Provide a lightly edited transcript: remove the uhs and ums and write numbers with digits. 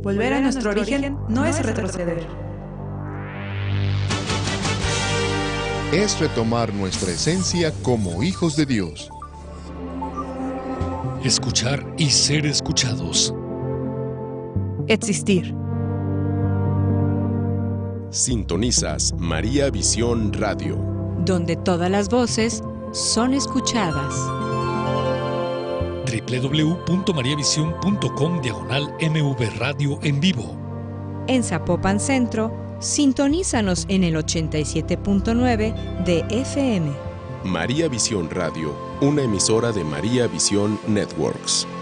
Volver a nuestro origen no es retroceder. Es retomar nuestra esencia como hijos de Dios. Escuchar y ser escuchados. Existir. Sintonizas María Visión Radio, donde todas las voces son escuchadas. www.mariavision.com/MV Radio en vivo. En Zapopan Centro, sintonízanos en el 87.9 de FM. María Visión Radio, una emisora de María Visión Networks.